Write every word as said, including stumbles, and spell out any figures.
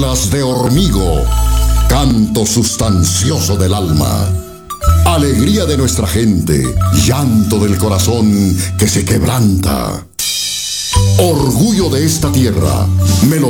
Las de Hormigo, canto sustancioso del alma, alegría de nuestra gente, llanto del corazón que se quebranta, orgullo de esta tierra, melodía.